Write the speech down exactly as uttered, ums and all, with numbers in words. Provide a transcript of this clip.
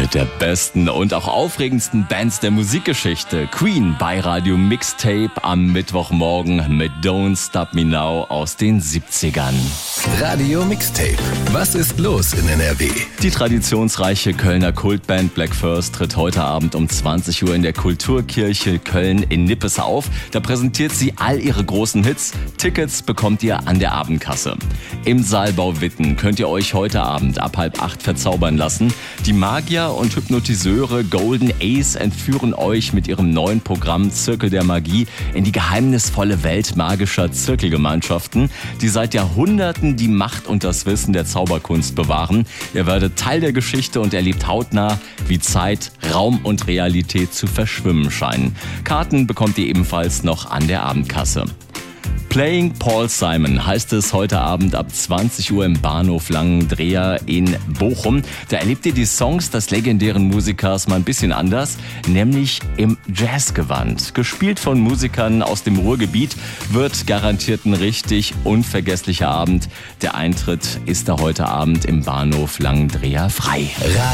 Eine der besten und auch aufregendsten Bands der Musikgeschichte. Queen bei Radio Mixtape am Mittwochmorgen mit Don't Stop Me Now aus den siebzigern. Radio Mixtape. Was ist los in N R W? Die traditionsreiche Kölner Kultband Black First tritt heute Abend um zwanzig Uhr in der Kulturkirche Köln in Nippes auf. Da präsentiert sie all ihre großen Hits. Tickets bekommt ihr an der Abendkasse. Im Saalbau Witten könnt ihr euch heute Abend ab halb acht verzaubern lassen. Die Magier und Hypnotiseure Golden Ace entführen euch mit ihrem neuen Programm Zirkel der Magie in die geheimnisvolle Welt magischer Zirkelgemeinschaften, die seit Jahrhunderten die Macht und das Wissen der Zauberkunst bewahren. Ihr werdet Teil der Geschichte und erlebt hautnah, wie Zeit, Raum und Realität zu verschwimmen scheinen. Karten bekommt ihr ebenfalls noch an der Abendkasse. Playing Paul Simon heißt es heute Abend ab zwanzig Uhr im Bahnhof Langendreher in Bochum. Da erlebt ihr die Songs des legendären Musikers mal ein bisschen anders, nämlich im Jazzgewand. Gespielt von Musikern aus dem Ruhrgebiet, wird garantiert ein richtig unvergesslicher Abend. Der Eintritt ist da heute Abend im Bahnhof Langendreher frei.